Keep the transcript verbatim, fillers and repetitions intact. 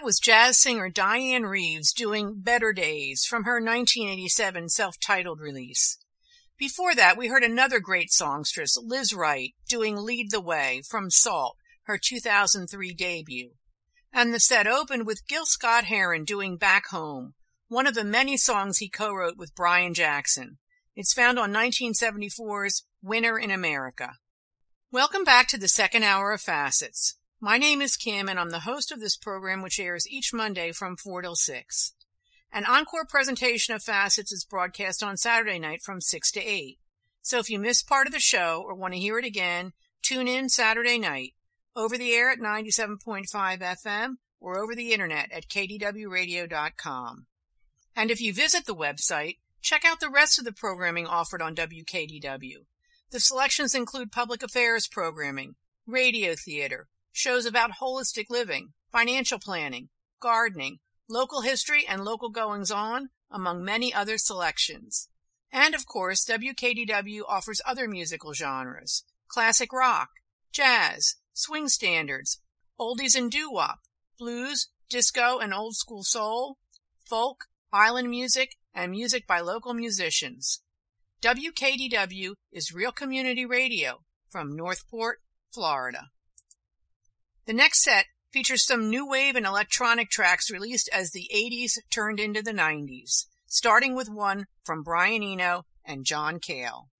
was jazz singer Diane Reeves doing Better Days from her nineteen eighty-seven self-titled release. Before that, we heard another great songstress, Liz Wright, doing Lead the Way from Salt, her two thousand three debut. And the set opened with Gil Scott-Heron doing Back Home, one of the many songs he co-wrote with Brian Jackson. It's found on nineteen seventy-four's Winter in America. Welcome back to the second hour of Facets. My name is Kim, and I'm the host of this program, which airs each Monday from four till six. An encore presentation of Facets is broadcast on Saturday night from six to eight. So if you missed part of the show or want to hear it again, tune in Saturday night, over the air at ninety-seven point five F M or over the internet at k d w radio dot com. And if you visit the website, check out the rest of the programming offered on W K D W. The selections include public affairs programming, radio theater, shows about holistic living, financial planning, gardening, local history and local goings-on, among many other selections. And, of course, W K D W offers other musical genres: classic rock, jazz, swing standards, oldies and doo-wop, blues, disco and old-school soul, folk, island music, and music by local musicians. W K D W is Real Community Radio from Northport, Florida. The next set features some new wave and electronic tracks released as the eighties turned into the nineties, starting with one from Brian Eno and John Cale.